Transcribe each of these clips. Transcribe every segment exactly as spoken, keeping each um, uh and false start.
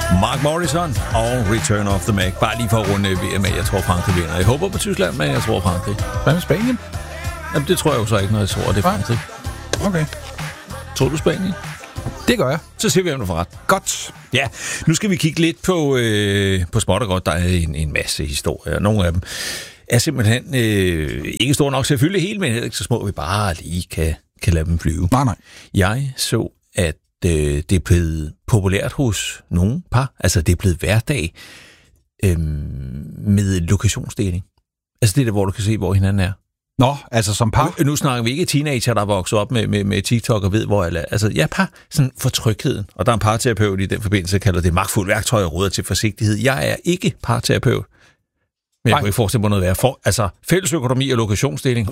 Mark Morrison og Return of the Mac. Bare lige for at runde V M A. Jeg tror, Frankrig vinder. Jeg håber på Tyskland, men jeg tror Frankrig. Hvad med Spanien? Jamen, det tror jeg jo så ikke, når jeg tror, det er Frankrig. Okay. Tror du Spanien? Det gør jeg. Så ser vi, om du får ret. Godt. Ja, nu skal vi kigge lidt på, øh, på småt og godt. Der er en, en masse historier. Nogle af dem er simpelthen øh, ikke store nok til at fylde helt, men heller ikke så små, vi bare lige kan, kan lade dem flyve. Nej, nej. Jeg så, at øh, det er blevet populært hos nogle par. Altså, det er blevet hverdag øh, med lokationsdeling. Altså, det er der, hvor du kan se, hvor hinanden er. Nå, altså som par? Nu, nu snakker vi ikke teenager, der er vokset op med, med, med TikTok og ved, hvor alle er. Altså, ja, par sådan for trygheden. Og der er en parterapeut i den forbindelse, der kalder det magtfuldt værktøj og råder til forsigtighed. Jeg er ikke parterapeut. Men jeg kunne ikke forestille mig noget værre. For, altså, fælles økonomi og lokationsdeling.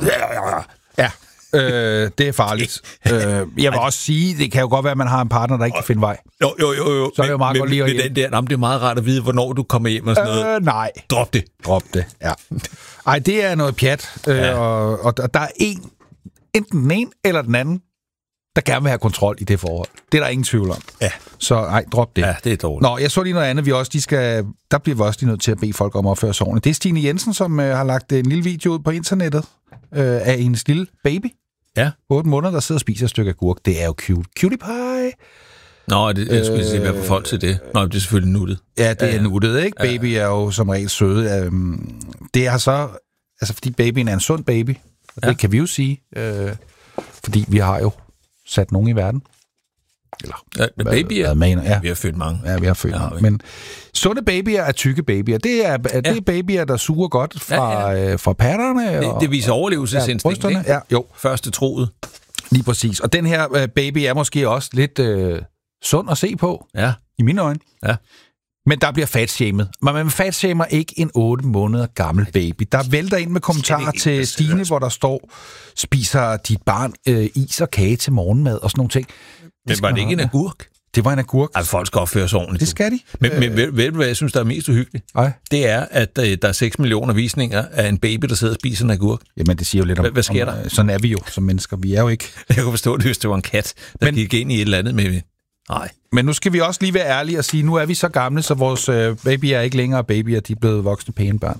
Ja, øh, det er farligt. øh, jeg vil også sige, det kan jo godt være, at man har en partner, der ikke kan finde vej. Jo, jo, jo. jo. Så er det jo meget men, godt lige at men, den der, jamen, det er meget rart at vide, hvornår du kommer hjem og sådan noget. Øh, nej. Drop det. Drop det, ja. Ej, det er noget pjat. Øh, ja. og, og der er en, enten den ene eller den anden, der gerne vil have kontrol i det forhold. Det er der ingen tvivl om. Ja. Så ej, drop det. Ja, det er dårligt. Nå, jeg så lige noget andet. Vi også, de skal, der bliver vi også lige nødt til at bede folk om at opføre sig ordentligt. Det er Stine Jensen, som øh, har lagt en lille video ud på internettet øh, af hendes lille baby. Ja. otte måneder, der sidder og spiser et stykke agurk. Det er jo cute. Cutie pie. Nå, det, jeg skulle øh, se, hvad for folk til det. Nå, det er selvfølgelig nuttet. Ja, det ja, er ja. nuttet, ikke? Baby er jo som regel søde. Øhm, det har så... Altså, fordi babyen er en sund baby. Og det ja. kan vi jo sige. Øh, fordi vi har jo sat nogen i verden. Eller... Ja, babyer? Hvad, ja. Vi har født mange. Ja, vi har født ja, mange. Men sunde babyer er tykke babyer. Det er, det er ja. babyer, der suger godt fra, ja, ja. Øh, fra patterne. Det, det viser overlevelsesinstinkt, ja, ikke? Ja, jo. Første troet. Lige præcis. Og den her øh, baby er måske også lidt øh, sund at se på. Ja. I mine øjne. Ja. Men der bliver fatshamed. Men man fatshamer ikke en otte måneder gammel baby. Der vælter ind med kommentarer til Stine, hvor der står, spiser dit barn øh, is og kage til morgenmad og sådan nogle ting. Men var det ikke en agurk? Det var en agurk. Altså, folk skal opføre sig ordentligt. Det skal de. Men, øh... men ved, ved du, hvad jeg synes, der er mest uhyggeligt? Ej. Det er, at øh, der er seks millioner visninger af en baby, der sidder og spiser en agurk. Jamen, det siger jo lidt om... Hvad, hvad sker om, der? Øh, sådan er vi jo som mennesker. Vi er jo ikke... Jeg kunne forstå det, hvis det var en kat, der men... gik ind i et eller andet med... Nej. Men nu skal vi også lige være ærlige og sige, nu er vi så gamle, så vores øh, babyer er ikke længere babyer, de er blevet voksne pæne børn.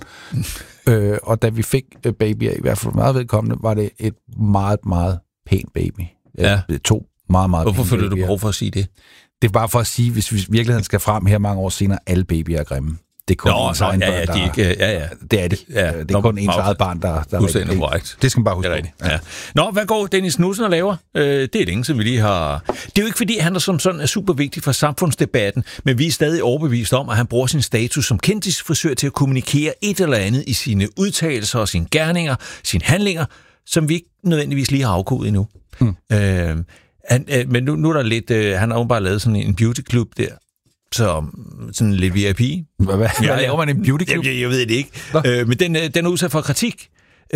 øh, og da vi fik øh, babyer, i hvert fald meget vedkommende, var det et meget, meget pænt baby. Ja. Øh, to meget, meget Hvorfor føler babyer. du behov for at sige det? Det er bare for at sige, hvis vi virkeligheden skal frem her mange år senere, alle babyer er grimme. Det er kun Nå, ens så, egen ja, børn, ja, der... de ikke, ja, ja. Det er det. Ja, det er kun ens eget barn, der... der fuldstændig korrekt. Det skal man bare huske. Det er rigtigt. Ja. Nå, hvad går Dennis Knudsen og laver? Øh, det er længe, som vi lige har... Det er jo ikke, fordi han er som sådan er super vigtig for samfundsdebatten, men vi er stadig overbevist om, at han bruger sin status som kendisfrisør til at kommunikere et eller andet i sine udtalelser og sine gerninger, sine handlinger, som vi ikke nødvendigvis lige har afkodet endnu. Hmm. Øh, han, øh, men nu, nu er der lidt... Øh, han har jo bare lavet sådan en beautyklub der, så sådan lidt V I P. Hvad, hvad, ja, hvad laver man en beautyklub? Jeg, jeg ved det ikke. Øh, men den, den er udsat for kritik.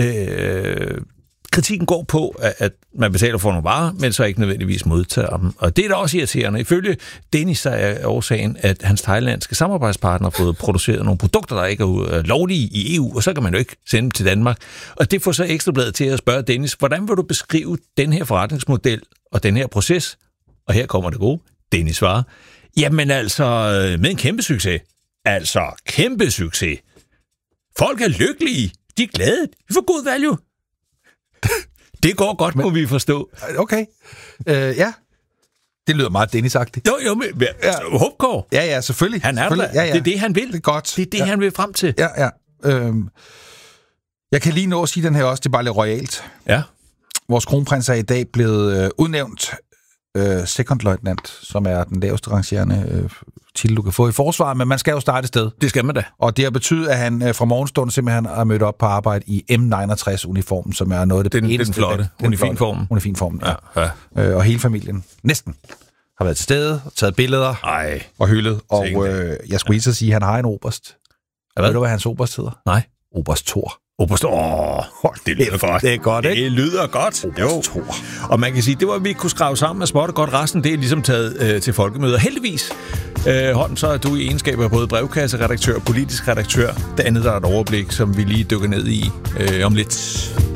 Øh, kritikken går på, at man betaler for nogle varer, men så ikke nødvendigvis modtager dem. Og det er da også irriterende. Ifølge Dennis så er årsagen, at hans thailandske samarbejdspartner har fået produceret nogle produkter, der ikke er lovlige i E U, og så kan man jo ikke sende dem til Danmark. Og det får så Ekstrabladet til at spørge Dennis, hvordan vil du beskrive den her forretningsmodel og den her proces? Og her kommer det gode. Dennis svarer, jamen altså, med en kæmpe succes. Altså, kæmpe succes. Folk er lykkelige. De er glade. Vi får god value. Det går godt, må vi forstå. Okay. Øh, ja. Det lyder meget Dennis-agtigt. Jo, jo, men altså, Hupgaard. Ja, ja, selvfølgelig. Han er selvfølgelig. der. Ja, ja. Det er det, han vil. Det er godt. Det er det, ja. han vil frem til. Ja, ja. Øhm. Jeg kan lige nå at sige den her også. Det er bare lidt royalt. Ja. Vores kronprins er i dag blevet øh, udnævnt øh, sekondløjtnant, som er den laveste rangerende øh, titel, du kan få i forsvaret, men man skal jo starte et sted. Det skal man da. Og det har betydet, at han øh, fra morgenstunden simpelthen har mødt op på arbejde i M niogtres-uniformen, som er noget af det den, eneste. Den flotte. Unifinformen. Unifinformen, ja. ja, ja. Øh, og hele familien, næsten, har været til stede, taget billeder Ej, og hyldet. Og øh, jeg skulle lige så sige, at han har en oberst. Hvad? Ved du, hvad hans oberst hedder? Nej. Oberst Thor. Oberst Thor. Oh, det lyder godt. Det er godt, ikke? Det lyder godt. Oberst Thor. Og man kan sige, det var, vi kunne skrave sammen med småt og godt. Resten, det er ligesom taget øh, til folkemøder. Heldigvis, øh, Holm, så er du i egenskaber af både brevkasseredaktør og politisk redaktør. Det andet, der er et overblik, som vi lige dykker ned i øh, om lidt.